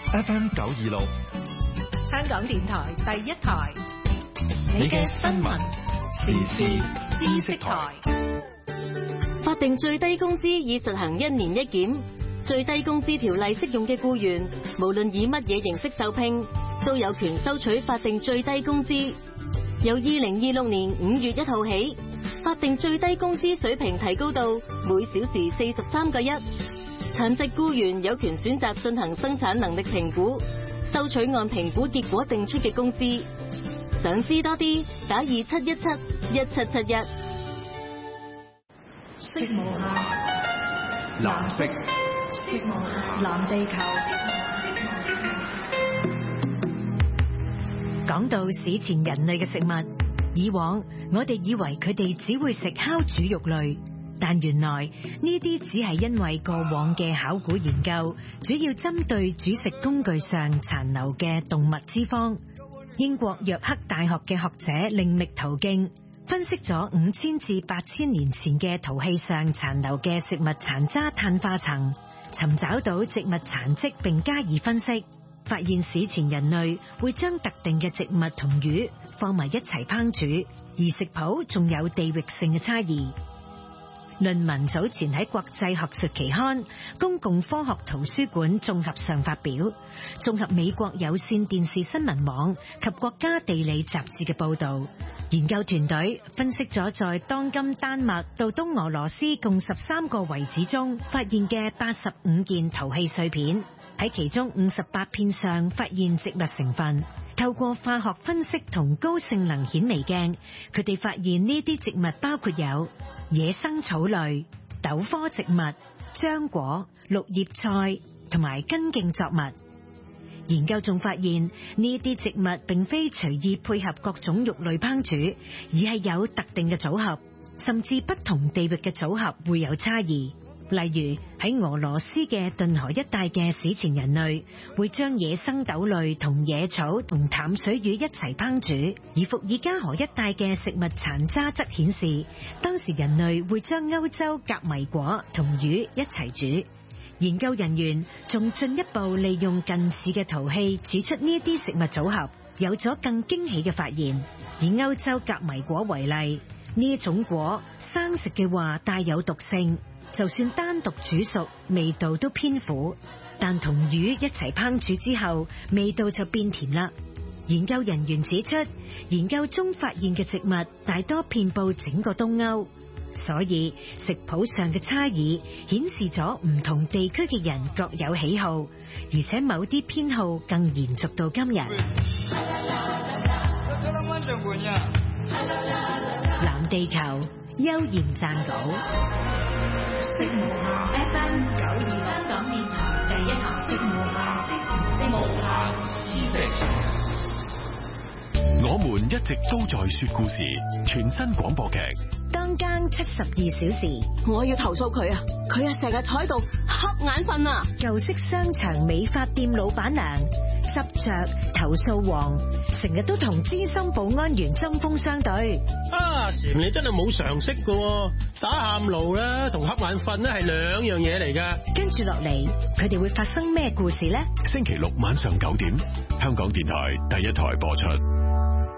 FM 926， 香港電台第一台， 你嘅新聞時事知識台。 法定最低工資已實行1年1檢，最低工資條例適用嘅僱員，無論以乜嘢形式受聘，都有權收取法定最低工資。由2026年5月1號起，法定最低工資水平提高到每小時43個1。殘疾僱員有權選擇進行生產能力評估，收取按評估結果定出嘅工資。想知多啲，打27171771。 色無限， 藍色， 色無限，藍地球。 講到史前人類嘅食物，以往我哋以為佢哋只會食烤煮肉類，但原來呢啲只係因為過往嘅考古研究主要針對煮食工具上殘留嘅動物脂肪。英國約克大學嘅學者另覓途徑，分析咗5000至8000年前嘅陶器上殘留嘅食物殘渣碳化層，尋找到植物殘跡並加以分析，發現史前人類會將特定嘅植物同魚放埋一齊烹煮，而食譜仲有地域性嘅差異。論文早前喺國際學術期刊《公共科學圖書館綜合》上發表，綜合美國有線電視新聞網及國家地理雜誌嘅報導。研究團隊分析咗在當今丹麥到東俄羅斯共13個遺址中發現嘅85件陶器碎片，喺其中58片上發現植物成分。透過化學分析同高性能顯微鏡，佢哋發現呢啲植物包括有野生草類、豆科植物、漿果、綠葉菜同埋根莖作物。研究仲發現呢啲植物並非隨意配合各種肉類烹煮，而係有特定嘅組合，甚至不同地域嘅組合會有差異。例如喺俄羅斯嘅頓河一帶嘅史前人類會將野生豆類同野草同淡水魚一齊烹煮，而伏爾加河一帶嘅食物殘渣則顯示當時人類會將歐洲甲米果同魚一齊煮。研究人員仲進一步利用近似嘅陶器煮出呢啲食物組合，有咗更驚喜嘅發現。以歐洲甲米果為例，呢種果生食嘅話帶有毒性，就算單獨煮熟，味道都偏苦，但同魚一齊烹煮之後，味道就變甜啦。研究人員指出，研究中發現嘅植物大多遍佈整個東歐，所以食譜上嘅差異顯示咗唔同地區嘅人各有喜好，而且某啲偏好更延續到今日。藍地球邱賢撰稿。 色無限 FM 92香港電台第一台，色無限知識。 我們一直都在說故事，全新廣播劇。 當更72小時， 我要投訴佢啊！佢啊成日坐喺度瞌眼瞓啊！ 舊式商場美髮店老闆娘執着投訴王，成日都同資深保安員針鋒相對。 啊，船你真係冇常識噶，打喊路啦同瞌眼瞓咧係兩樣嘢嚟噶。 跟住落嚟，佢哋會發生咩故事呢？ 星期六晚上9點，香港電台第一台播出。